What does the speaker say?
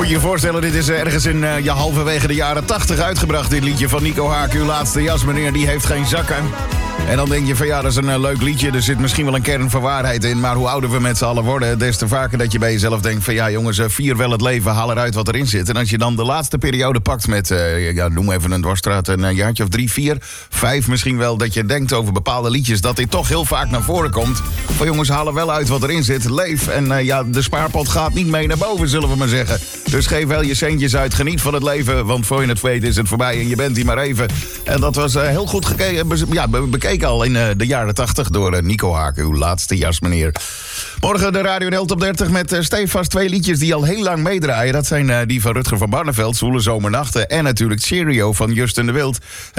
je voorstellen, dit is ergens in halverwege de jaren 80 uitgebracht. Dit liedje van Nico Haak, uw laatste jas, meneer, die heeft geen zakken. En dan denk je van ja, dat is een leuk liedje. Er zit misschien wel een kern van waarheid in. Maar hoe ouder we met z'n allen worden, des te vaker dat je bij jezelf denkt van ja jongens, vier wel het leven, haal eruit wat erin zit. En als je dan de laatste periode pakt met, noem even een dwarsstraat, een jaartje of 3, 4, 5 misschien wel, dat je denkt over bepaalde liedjes, dat dit toch heel vaak naar voren komt. Van jongens, haal er wel uit wat erin zit. Leef. En de spaarpot gaat niet mee naar boven, zullen we maar zeggen. Dus geef wel je centjes uit, geniet van het leven. Want voor je het weet is het voorbij en je bent hier maar even. En dat was heel goed bekeken al in de jaren 80 door Nico Haak, uw laatste jas, meneer. Morgen de Radio NL Top 30 met stevast 2 liedjes die al heel lang meedraaien. Dat zijn die van Rutger van Barneveld, Zwoele Zomernachten, en natuurlijk Cheerio van Justin de Wild.